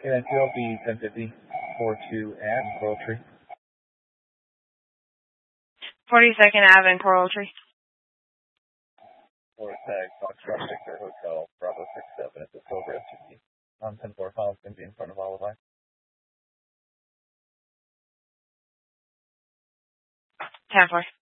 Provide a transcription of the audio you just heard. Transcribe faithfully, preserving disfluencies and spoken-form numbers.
Yeah, T L B ten fifty four two at Coral Tree. forty-second Avenue in Coral Tree. Or tag Foxtrot Victor Hotel Bravo six seven at the Silver S U V. On ten four five, going to be in front of Alibi. ten four.